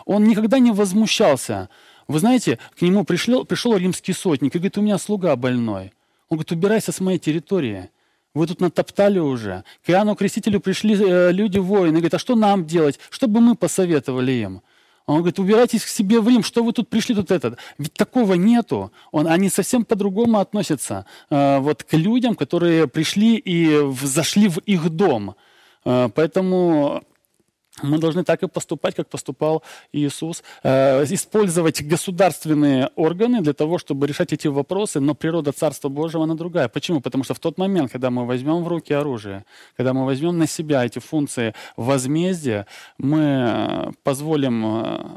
Он никогда не возмущался. Вы знаете, к нему пришел римский сотник и говорит: у меня слуга больной. Он говорит: убирайся с моей территории. Вы тут натоптали уже. К Иоанну Крестителю пришли люди, воины, говорят: а что нам делать? Что бы мы посоветовали им? Он говорит: убирайтесь к себе в Рим, что вы тут пришли, тут этот. Ведь такого нету. Они совсем по-другому относятся вот к людям, которые пришли и зашли в их дом. Поэтому мы должны так и поступать, как поступал Иисус, использовать государственные органы для того, чтобы решать эти вопросы, но природа Царства Божьего, она другая. Почему? Потому что в тот момент, когда мы возьмем в руки оружие, когда мы возьмем на себя эти функции возмездия, мы позволим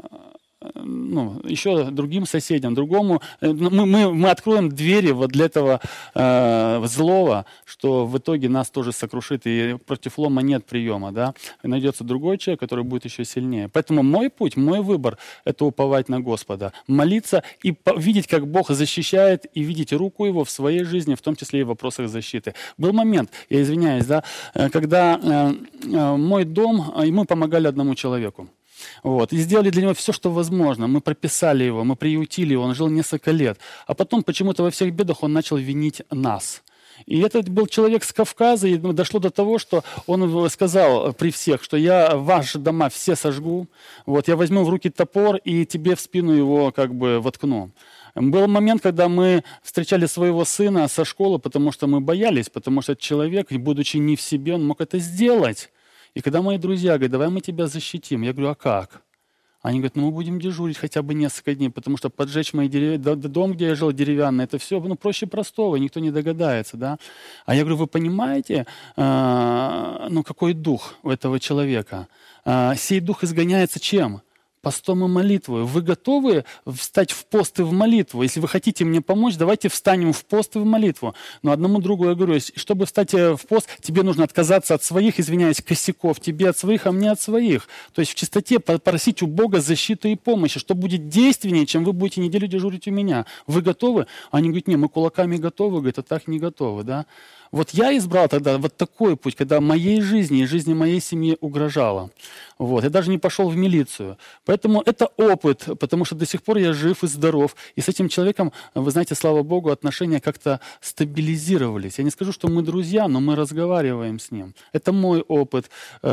еще другим соседям, другому, мы откроем двери вот для этого злого, что в итоге нас тоже сокрушит, и против лома нет приема, да, и найдется другой человек, который будет еще сильнее. Поэтому мой путь, мой выбор — это уповать на Господа, молиться и видеть, как Бог защищает, и видеть руку Его в своей жизни, в том числе и в вопросах защиты. Был момент, я извиняюсь, да, когда мой дом, и мы помогали одному человеку. Вот. И сделали для него все, что возможно. Мы прописали его, мы приютили его, он жил несколько лет. А потом почему-то во всех бедах он начал винить нас. И этот был человек с Кавказа, и дошло до того, что он сказал при всех, что я ваши дома все сожгу, вот, я возьму в руки топор и тебе в спину его как бы воткну. Был момент, когда мы встречали своего сына со школы, потому что мы боялись, потому что человек, будучи не в себе, он мог это сделать. И когда мои друзья говорят: давай мы тебя защитим, я говорю: а как? Они говорят: мы будем дежурить хотя бы несколько дней, потому что поджечь дом, где я жил, деревянный, это все проще простого, никто не догадается. Да? А я говорю: вы понимаете, какой дух у этого человека? Сей дух изгоняется чем? Постом и молитвой. Вы готовы встать в пост и в молитву? Если вы хотите мне помочь, давайте встанем в пост и в молитву. Но одному другу я говорю: чтобы встать в пост, тебе нужно отказаться от своих, извиняюсь, косяков, тебе от своих, а мне от своих. То есть в чистоте попросить у Бога защиты и помощи, что будет действеннее, чем вы будете неделю дежурить у меня. Вы готовы? Они говорят: не, мы кулаками готовы, говорят, а так не готовы. Да? Вот я избрал тогда вот такой путь, когда моей жизни и жизни моей семьи угрожало. Вот. Я даже не пошел в милицию. Поэтому это опыт, потому что до сих пор я жив и здоров. И с этим человеком, вы знаете, слава Богу, отношения как-то стабилизировались. Я не скажу, что мы друзья, но мы разговариваем с ним. Это мой опыт.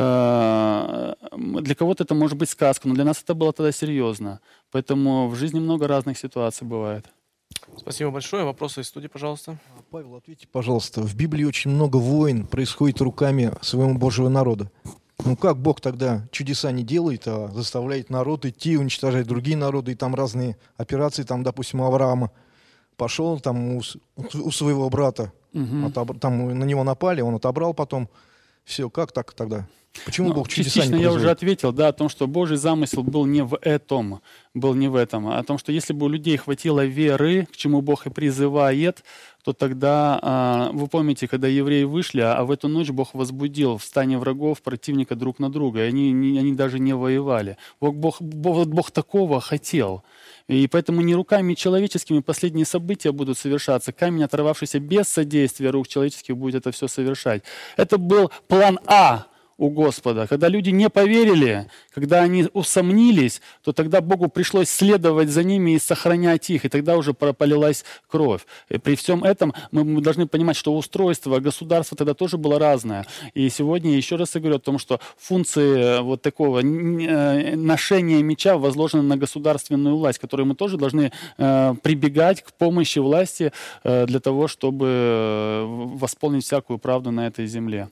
Для кого-то это может быть сказка, но для нас это было тогда серьезно. Поэтому в жизни много разных ситуаций бывает. Спасибо большое. Вопросы из студии, пожалуйста. Павел, ответьте, пожалуйста. В Библии очень много войн происходит руками своего Божьего народа. Как Бог тогда чудеса не делает, а заставляет народ идти, уничтожать другие народы, и там разные операции, там, допустим, Авраама пошел там у своего брата, там на него напали, он отобрал потом. Все, как так тогда? Почему Бог чудеса не производит? Я уже ответил, да, о том, что Божий замысел был не в этом, а о том, что если бы у людей хватило веры, к чему Бог и призывает, то тогда, вы помните, когда евреи вышли, а в эту ночь Бог возбудил в стане врагов противника друг на друга, и они даже не воевали. Бог такого хотел. И поэтому не руками человеческими последние события будут совершаться. Камень, оторвавшийся без содействия рук человеческих, будет это все совершать. Это был план А у Господа. Когда люди не поверили, когда они усомнились, то тогда Богу пришлось следовать за ними и сохранять их, и тогда уже полилась кровь. И при всем этом мы должны понимать, что устройство государства тогда тоже было разное. И сегодня я еще раз говорю о том, что функции вот такого ношения меча возложены на государственную власть, которой мы тоже должны прибегать к помощи власти для того, чтобы восполнить всякую правду на этой земле.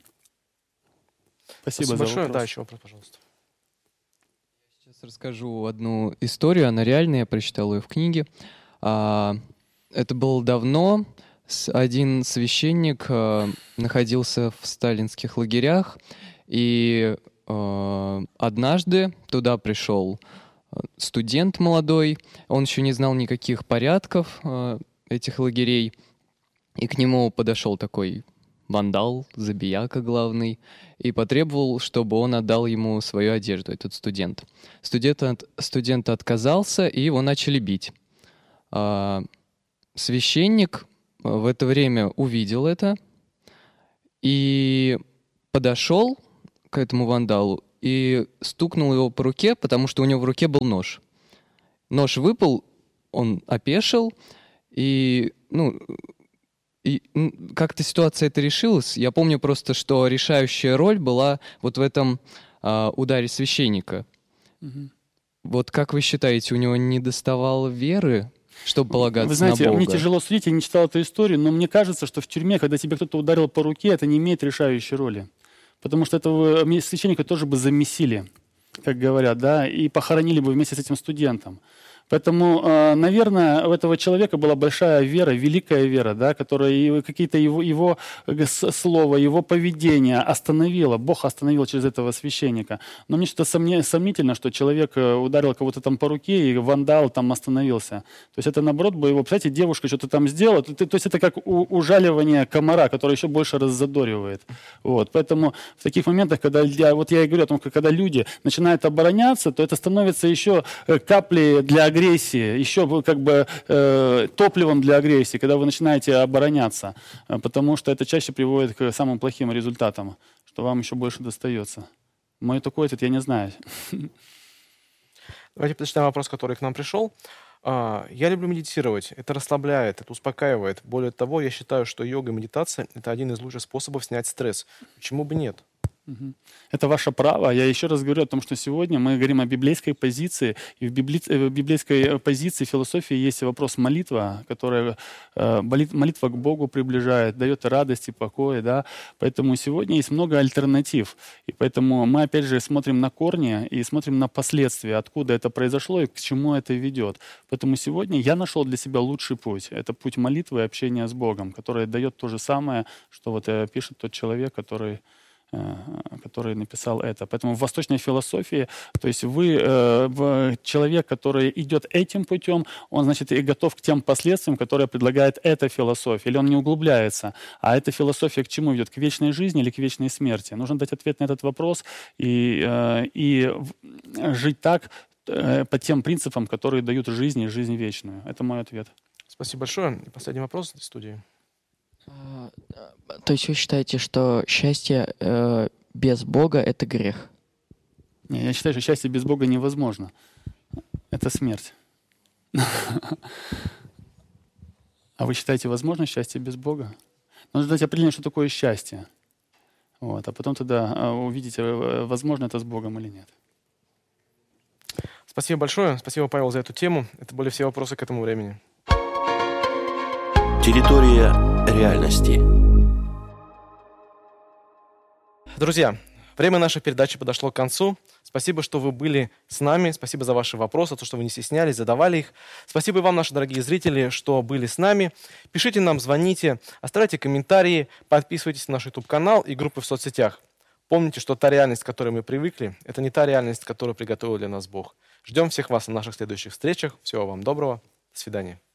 Спасибо за большое. вопрос. Да, еще вопрос, пожалуйста. Сейчас расскажу одну историю, она реальная, я прочитал ее в книге. Это было давно. Один священник находился в сталинских лагерях, и однажды туда пришел студент молодой, он еще не знал никаких порядков этих лагерей, и к нему подошел такой вандал, забияка главный, и потребовал, чтобы он отдал ему свою одежду, этот студент. Студент отказался, и его начали бить. Священник в это время увидел это и подошел к этому вандалу и стукнул его по руке, потому что у него в руке был нож. Нож выпал, он опешил, и как-то ситуация эта решилась. Я помню просто, что решающая роль была вот в этом ударе священника. Вот как вы считаете, у него не доставало веры, чтобы полагаться Вы знаете, на Бога? мне тяжело судить, я не читал эту историю, но мне кажется, что в тюрьме, когда тебе кто-то ударил по руке, это не имеет решающей роли. Потому что этого священника тоже бы замесили, как говорят, да, и похоронили бы вместе с этим студентом. Поэтому, наверное, у этого человека была большая вера, великая вера, да, которая какие-то его слова, его поведение остановило. Бог остановил через этого священника. Но мне что-то сомнительно, что человек ударил кого-то там по руке, и вандал там остановился. То есть это, наоборот, бы его, представляете, девушка что-то там сделала. То есть это как ужаливание комара, который еще больше раззадоривает. Вот. Поэтому в таких моментах, когда я и говорю о том, когда люди начинают обороняться, то это становится еще каплей для агрессии, еще как бы топливом для агрессии, когда вы начинаете обороняться, потому что это чаще приводит к самым плохим результатам, что вам еще больше достается. Мой такой ответ я не знаю. Давайте прочитаем вопрос, который к нам пришел. Я люблю медитировать. Это расслабляет, это успокаивает. Более того, я считаю, что йога и медитация – это один из лучших способов снять стресс. Почему бы нет? Это ваше право. Я еще раз говорю о том, что сегодня мы говорим о библейской позиции. И в библейской позиции, философии есть вопрос молитва, которая молитва к Богу приближает, дает радость и покой. Да? Поэтому сегодня есть много альтернатив. И поэтому мы, опять же, смотрим на корни и смотрим на последствия, откуда это произошло и к чему это ведет. Поэтому сегодня я нашел для себя лучший путь. Это путь молитвы и общения с Богом, который дает то же самое, что вот пишет тот человек, который написал это. Поэтому в восточной философии, то есть человек, который идет этим путем, он, значит, и готов к тем последствиям, которые предлагает эта философия, или он не углубляется. А эта философия к чему ведет? К вечной жизни или к вечной смерти? Нужно дать ответ на этот вопрос и жить так, по тем принципам, которые дают жизнь и жизнь вечную. Это мой ответ. Спасибо большое. И последний вопрос из студии. То есть вы считаете, что счастье без Бога — это грех? Не, я считаю, что счастье без Бога невозможно. Это смерть. А вы считаете, возможно счастье без Бога? Нужно дать определение, что такое счастье. Вот, а потом тогда увидите, возможно это с Богом или нет. Спасибо большое. Спасибо, Павел, за эту тему. Это были все вопросы к этому времени. Территория реальности. Друзья, время нашей передачи подошло к концу. Спасибо, что вы были с нами. Спасибо за ваши вопросы, то, что вы не стеснялись, задавали их. Спасибо и вам, наши дорогие зрители, что были с нами. Пишите нам, звоните, оставляйте комментарии, подписывайтесь на наш YouTube-канал и группы в соцсетях. Помните, что та реальность, к которой мы привыкли, это не та реальность, которую приготовил для нас Бог. Ждем всех вас на наших следующих встречах. Всего вам доброго. До свидания.